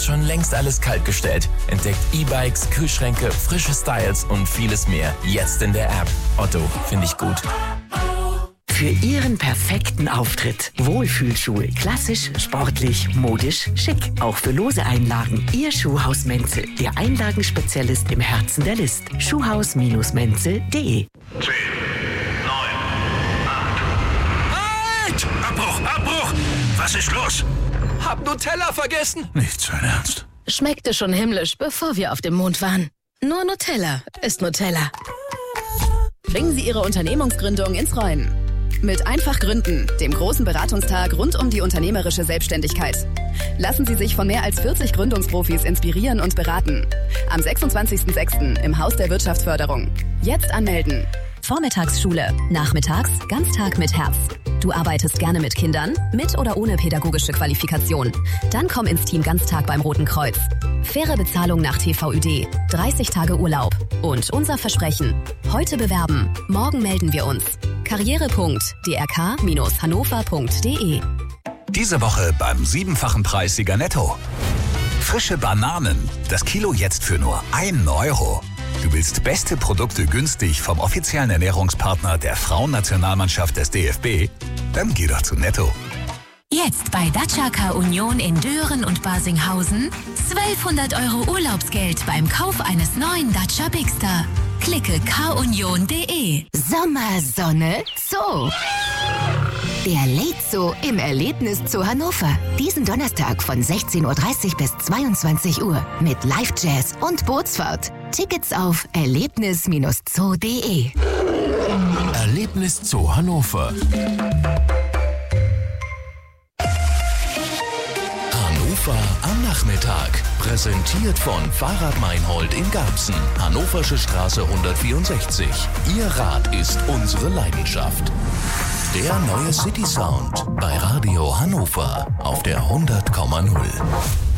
Schon längst alles kaltgestellt. Entdeckt E-Bikes, Kühlschränke, frische Styles und vieles mehr. Jetzt in der App. Otto, finde ich gut. Für Ihren perfekten Auftritt. Wohlfühlschuhe. Klassisch, sportlich, modisch, schick. Auch für lose Einlagen. Ihr Schuhhaus Menzel. Der Einlagenspezialist im Herzen der List. Schuhhaus-menzel.de. 10, 9, 8. Halt! Abbruch! Was ist los? Hab Nutella vergessen. Nicht sein Ernst. Schmeckte schon himmlisch, bevor wir auf dem Mond waren. Nur Nutella ist Nutella. Bringen Sie Ihre Unternehmungsgründung ins Rollen. Mit Einfach Gründen, dem großen Beratungstag rund um die unternehmerische Selbstständigkeit. Lassen Sie sich von mehr als 40 Gründungsprofis inspirieren und beraten. Am 26.06. im Haus der Wirtschaftsförderung. Jetzt anmelden. Vormittagsschule, nachmittags Ganztag mit Herz. Du arbeitest gerne mit Kindern, mit oder ohne pädagogische Qualifikation. Dann komm ins Team Ganztag beim Roten Kreuz. Faire Bezahlung nach TVÖD, 30 Tage Urlaub. Und unser Versprechen: heute bewerben, morgen melden wir uns. Karriere.drk-hannover.de. Diese Woche beim 7-fachen Preissieger Netto. Frische Bananen, das Kilo jetzt für nur 1 Euro. Du willst beste Produkte günstig vom offiziellen Ernährungspartner der Frauennationalmannschaft des DFB? Dann geh doch zu Netto. Jetzt bei Dacia Car Union in Düren und Barsinghausen 1200 € Urlaubsgeld beim Kauf eines neuen Dacia Bigster. Klicke carunion.de. Sommer, Sonne, Zoo. Der Late-Zoo im Erlebniszoo Hannover. Diesen Donnerstag von 16:30 Uhr bis 22 Uhr mit Live-Jazz und Bootsfahrt. Tickets auf erlebnis-zoo.de. Erlebniszoo Hannover. Hannover am Nachmittag. Präsentiert von Fahrrad Meinhold in Garbsen. Hannoversche Straße 164. Ihr Rad ist unsere Leidenschaft. Der neue City Sound bei Radio Hannover auf der 100,0.